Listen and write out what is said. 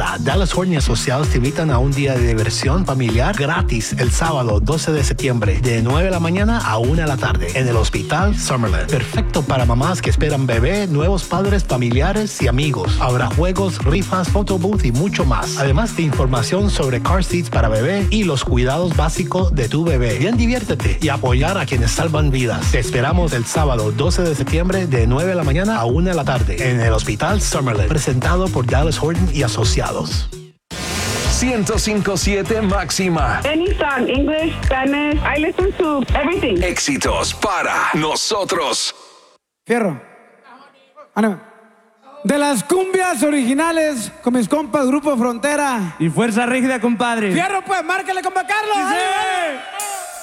Ahora, Dallas Horton y Asociados te invitan a un día de diversión familiar gratis el sábado 12 de septiembre de 9 de la mañana a 1 de la tarde en el Hospital Summerlin. Perfecto para mamás que esperan bebé, nuevos padres, familiares y amigos. Habrá juegos, rifas, photobooth y mucho más. Además de información sobre car seats para bebé y los cuidados básicos de tu bebé. Bien, diviértete y apoyar a quienes salvan vidas. Te esperamos el sábado 12 de septiembre de 9 de la mañana a 1 de la tarde en el Hospital Summerlin. Presentado por Dallas Horton y Asociados. 105.7 Máxima. Any song, English, Spanish, I listen to everything. Éxitos para nosotros. Fierro. De las cumbias originales con mis compas Grupo Frontera y Fuerza Rígida, compadre. Fierro, pues, márcale, compa Carlos. ¡Sí!